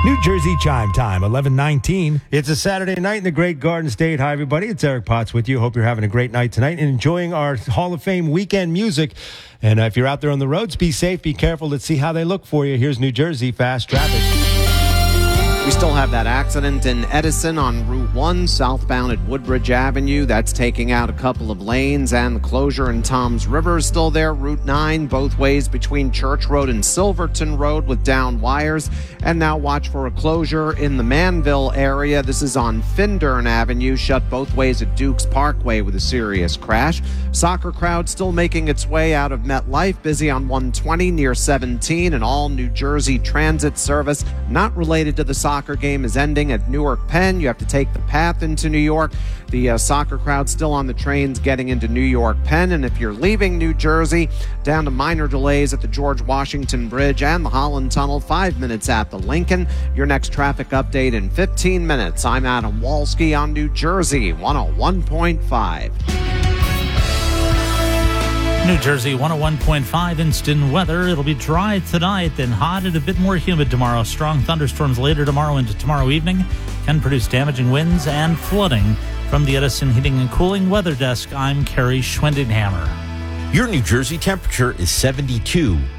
New Jersey Chime Time, 11:19. It's a Saturday night in the great Garden State. Hi, everybody. It's Eric Potts with you. Hope you're having a great night tonight and enjoying our Hall of Fame weekend music. And if you're out there on the roads, be safe, be careful. Let's see how they look for you. Here's New Jersey Fast Traffic. We still have that accident in Edison on Route 1, southbound at Woodbridge Avenue. That's taking out a couple of lanes, and the closure in Toms River is still there. Route 9, both ways between Church Road and Silverton Road with down wires. And now watch for a closure in the Manville area. This is on Findern Avenue, shut both ways at Dukes Parkway with a serious crash. Soccer crowd still making its way out of MetLife, busy on 120 near 17. An all New Jersey transit service not related to the soccer game is ending at Newark Penn. You have to take the path into New York. The soccer crowd still on the trains getting into New York Penn. And if you're leaving New Jersey, down to minor delays at the George Washington Bridge and the Holland Tunnel, 5 minutes at the Lincoln. Your next traffic update in 15 minutes. I'm Adam Walski on New Jersey 101.5. New Jersey 101.5 instant weather. It'll be dry tonight, then hot and a bit more humid tomorrow. Strong thunderstorms later tomorrow into tomorrow evening can produce damaging winds and flooding. From the Edison Heating and Cooling Weather Desk, I'm Kerry Schwendinghammer. Your New Jersey temperature is 72.